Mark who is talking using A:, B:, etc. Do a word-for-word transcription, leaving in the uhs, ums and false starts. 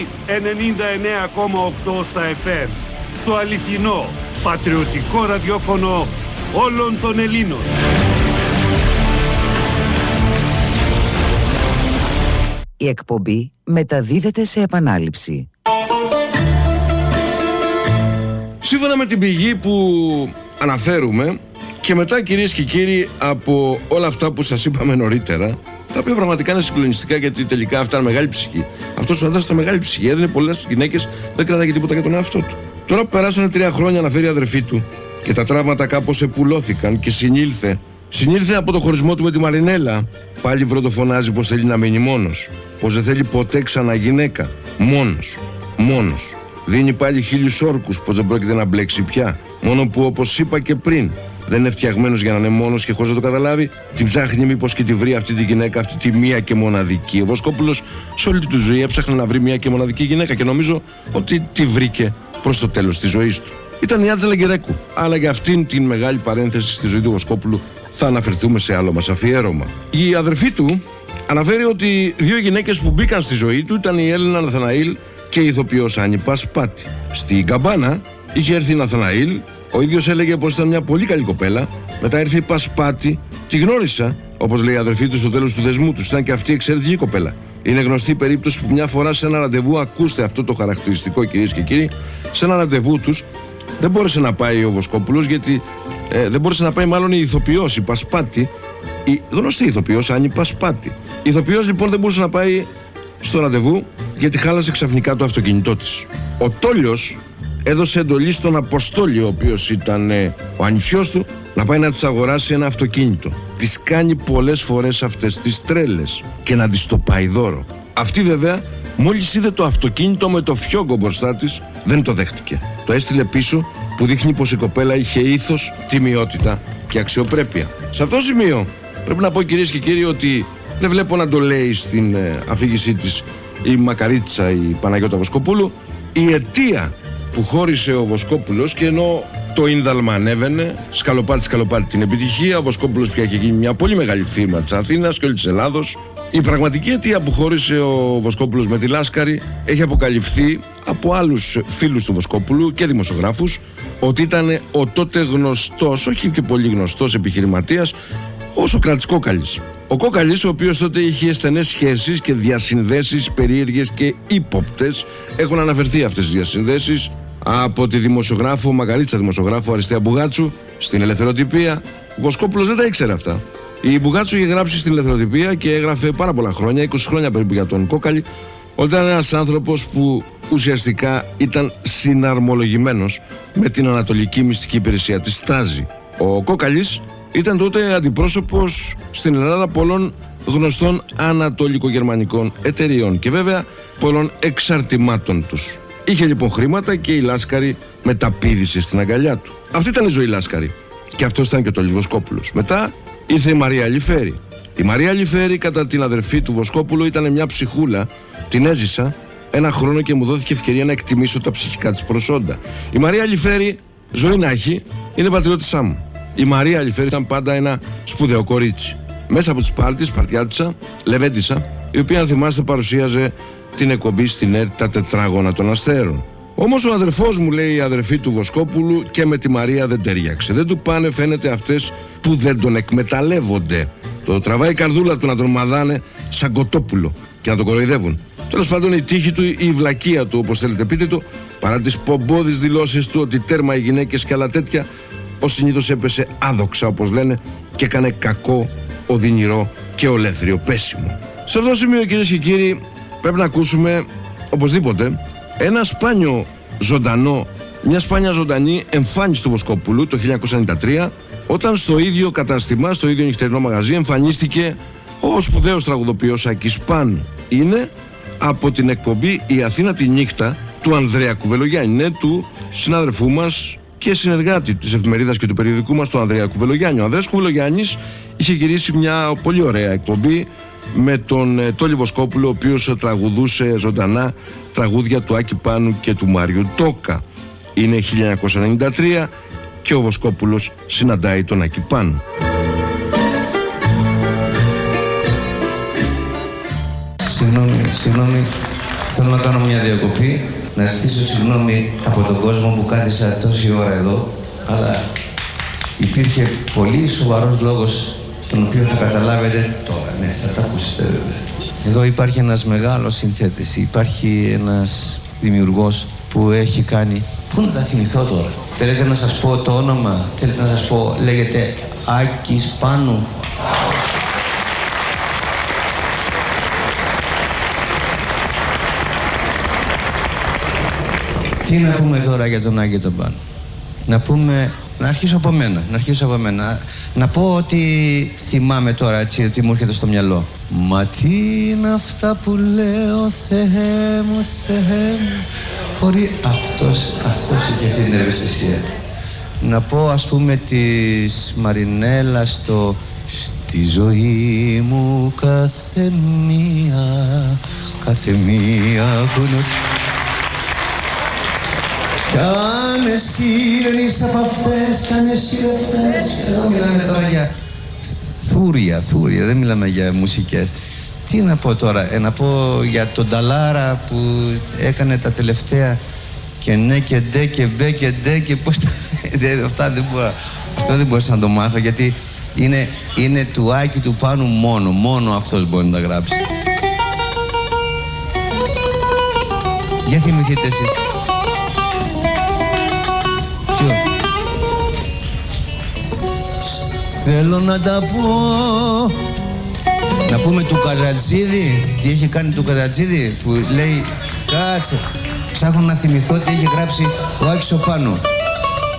A: ενενήντα εννέα κόμμα οκτώ στα εφ εμ. Το αληθινό, πατριωτικό ραδιόφωνο όλων των Ελλήνων.
B: Η εκπομπή μεταδίδεται σε επανάληψη.
C: Σύμφωνα με την πηγή που αναφέρουμε και μετά, κυρίες και κύριοι, από όλα αυτά που σας είπαμε νωρίτερα, τα οποία πραγματικά είναι συγκλονιστικά, γιατί τελικά αυτά είναι μεγάλη ψυχή. Αυτός ο άντρας ήταν μεγάλη ψυχή, έδινε πολλές στις γυναίκες, δεν κρατάγε τίποτα για τον εαυτό του. Τώρα που περάσανε τρία χρόνια, αναφέρει η αδερφή του, και τα τραύματα κάπως επουλώθηκαν και συνήλθε. Συνήλθε από το χωρισμό του με τη Μαρινέλα. Πάλι βροντοφωνάζει πως θέλει να μείνει μόνος. Πως δεν θέλει ποτέ ξανά γυναίκα. Μόνος. Μόνος. Δίνει πάλι χίλιους όρκους πως δεν πρόκειται να μπλέξει πια. Μόνο που, όπως είπα και πριν, δεν είναι φτιαγμένος για να είναι μόνος και χωρίς να το καταλάβει, την ψάχνει μήπως και τη βρει αυτή τη γυναίκα, αυτή τη μία και μοναδική. Ο Βοσκόπουλος σε όλη του ζωή έψαχνε να βρει μία και μοναδική γυναίκα και νομίζω ότι τη βρήκε προς το τέλος της ζωής του. Ήταν η Άντζελα Γκερέκου, αλλά για αυτήν την μεγάλη παρένθεση στη ζωή του Βοσκόπουλου θα αναφερθούμε σε άλλο μας αφιέρωμα. Η αδερφή του αναφέρει ότι δύο γυναίκες που μπήκαν στη ζωή του ήταν η Έλενα Ναθαναήλ και η ηθοποιός Άννη Πασπάτη. Στην Καμπάνα είχε έρθει η Ναθαναήλ, ο ίδιος έλεγε πως ήταν μια πολύ καλή κοπέλα. Μετά ήρθε η Πασπάτη, τη γνώρισα, όπως λέει η αδερφή του στο τέλος του δεσμού του. Ήταν και αυτή εξαιρετική κοπέλα. Είναι γνωστή η περίπτωση που μια φορά σε ένα ραντεβού, ακούστε αυτό το χαρακτηριστικό, κυρίες και κύριοι, σε ένα ραντεβού τους δεν μπόρεσε να πάει ο Βοσκόπουλος, γιατί ε, δεν μπόρεσε να πάει μάλλον η ηθοποιός, η Πασπάτη, η γνωστή ηθοποιός Άννη Πασπάτη. Η ηθοποιός λοιπόν δεν μπορούσε να πάει στο ραντεβού γιατί χάλασε ξαφνικά το αυτοκίνητό της. Ο Τόλιος έδωσε εντολή στον Αποστόλη, ο οποίος ήταν ε, ο ανιψιός του, να πάει να της αγοράσει ένα αυτοκίνητο. Της κάνει πολλές φορές αυτές τις τρέλες και να της το πάει δώρο. Αυτή βέβαια, μόλις είδε το αυτοκίνητο με το φιόγκο μπροστά της, δεν το δέχτηκε. Το έστειλε πίσω, που δείχνει πως η κοπέλα είχε ήθος, τιμιότητα και αξιοπρέπεια. Σε αυτό το σημείο πρέπει να πω, κυρίες και κύριοι, ότι δεν βλέπω να το λέει στην ε, αφήγησή της η μακαρίτσα η Παναγιώτα Βοσκοπούλου. Η αιτία που χώρισε ο Βοσκόπουλος, και ενώ το ίνδαλμα ανέβαινε, σκαλοπάτι σκαλοπάτι την επιτυχία, ο Βοσκόπουλος πια είχε γίνει μια πολύ μεγάλη φίρμα της Αθήνας και όλη της Ελλάδος. Η πραγματική αιτία που χώρισε ο Βοσκόπουλος με τη Λάσκαρη έχει αποκαλυφθεί από άλλους φίλους του Βοσκόπουλου και δημοσιογράφους, ότι ήταν ο τότε γνωστός, όχι και πολύ γνωστός επιχειρηματίας, ο Σωκράτης Κόκαλης. Ο Κόκαλης, ο οποίος τότε είχε στενές σχέσεις και διασυνδέσεις περίεργες και ύποπτες. Έχουν αναφερθεί αυτές τις διασυνδέσεις από τη δημοσιογράφο, μακαρίτσα δημοσιογράφο Αριστεία Μπουγάτσου στην Ελευθεροτυπία. Ο Βοσκόπουλος δεν τα ήξερε αυτά. Η Μπουγάτσου είχε γράψει στην Ελευθεροτυπία και έγραφε πάρα πολλά χρόνια, είκοσι χρόνια περίπου, για τον Κόκαλη, ότι ήταν ένας άνθρωπος που ουσιαστικά ήταν συναρμολογημένος με την Ανατολική Μυστική Υπηρεσία της Στάζη. Ο Κόκαλης ήταν τότε αντιπρόσωπος στην Ελλάδα πολλών γνωστών ανατολικογερμανικών εταιριών και βέβαια πολλών εξαρτημάτων τους. Είχε λοιπόν χρήματα και η Λάσκαρη μεταπήδησε στην αγκαλιά του. Αυτή ήταν η ζωή Λάσκαρη. Και αυτός ήταν και ο Τόλης Βοσκόπουλος. Μετά ήρθε η Μαρία Αλιφέρη. Η Μαρία Αλιφέρη, κατά την αδερφή του Βοσκόπουλου, ήταν μια ψυχούλα. Την έζησα ένα χρόνο και μου δόθηκε ευκαιρία να εκτιμήσω τα ψυχικά της προσόντα. Η Μαρία Αλιφέρη, ζωή να έχει, είναι πατριώτησά μου. Η Μαρία Αλιφέρη ήταν πάντα ένα σπουδαίο κορίτσι. Μέσα από τις πάρτις, παρτιάτισσα, λεβέντισσα, η οποία, αν θυμάστε, παρουσίαζε την εκπομπή στην ΕΡΤ τα τετράγωνα των αστέρων. Όμως ο αδερφός μου, λέει η αδερφή του Βοσκόπουλου, και με τη Μαρία δεν ταιριάξε. Δεν του πάνε, φαίνεται, αυτές που δεν τον εκμεταλλεύονται. Το τραβάει η καρδούλα του να τον μαδάνε σαν κοτόπουλο και να τον κοροϊδεύουν. Τέλος πάντων, η τύχη του, η βλακεία του, όπως θέλετε πείτε το, παρά τις πομπώδεις δηλώσεις του ότι τέρμα οι γυναίκες και άλλα τέτοια, ως συνήθως έπεσε άδοξα, όπως λένε, και έκανε κακό, οδυνηρό και ολέθριο πέσιμο. Σε αυτό το σημείο, κυρίες και κύριοι, πρέπει να ακούσουμε οπωσδήποτε ένα σπάνιο ζωντανό, μια σπάνια ζωντανή εμφάνιση του Βοσκόπουλου το χίλια εννιακόσια ενενήντα τρία, όταν στο ίδιο κατάστημα, στο ίδιο νυχτερινό μαγαζί, εμφανίστηκε ο σπουδαίος τραγουδοποιός Άκης Πάνου. Είναι από την εκπομπή «Η Αθήνα τη νύχτα» του Ανδρέα Κουβελογιάννη, είναι του συνάδελφού μας και συνεργάτη της εφημερίδας και του περιοδικού μας, του Ανδρέα Κουβελογιάννη. Ο Ανδρέας Κουβελογιάννης είχε γυρίσει μια πολύ ωραία εκπομπή με τον ε, Τόλη Βοσκόπουλο, ο οποίος τραγουδούσε ζωντανά τραγούδια του Άκη Πάνου και του Μάριου Τόκα. Είναι χίλια εννιακόσια ενενήντα τρία και ο Βοσκόπουλος συναντάει τον Άκη Πάνου.
D: Συγγνώμη, συγγνώμη, Θέλω να κάνω μια διακοπή, να ζητήσω συγγνώμη από τον κόσμο που κάθισα τόση ώρα εδώ, αλλά υπήρχε πολύ σοβαρός λόγος, τον οποίο θα καταλάβετε τώρα. Ναι, θα τα ακούσετε βέβαια. Εδώ υπάρχει ένας μεγάλος συνθέτης, υπάρχει ένας δημιουργός που έχει κάνει... Πού να τα θυμηθώ τώρα? Θέλετε να σας πω το όνομα? Θέλετε να σας πω? Λέγεται Άκης Πάνου. Τι να πούμε τώρα για τον Άκη τον Πάνου? Να πούμε... Να αρχίσω από μένα, να αρχίσω από μένα. Να πω ότι θυμάμαι τώρα, έτσι, ότι μου έρχεται στο μυαλό. Μα τι είναι αυτά που λέω, Θεέ μου, Θεέ μου. Χωρί... Αυτός, αυτός είχε αυτή την ευαισθησία. Να πω, ας πούμε, της Μαρινέλας το «Στη ζωή μου κάθε μία, κάθε μία που είναι...» Κι αν εσύ δεν είσαι από αυτές, κι αν εσύ δεν φταίς. Εδώ μιλάμε τώρα για θούρια, θούρια, δεν μιλάμε για μουσικές. Τι να πω τώρα, ε, να πω για τον Ταλάρα που έκανε τα τελευταία και ναι και ντε και μπε και ντε και πώς τα... Αυτά δεν μπορώ, αυτό δεν μπορούσα να το μάθω, γιατί είναι, είναι του Άκη του Πάνου μόνο, μόνο αυτός μπορεί να τα γράψει. Για θυμηθείτε εσείς. Θέλω να τα πω. Να πούμε του Καζατζίδη. Τι έχει κάνει του Καζατζίδη? Που λέει, κάτσε, ψάχνω να θυμηθώ τι έχει γράψει ο Άκης ο Πάνου.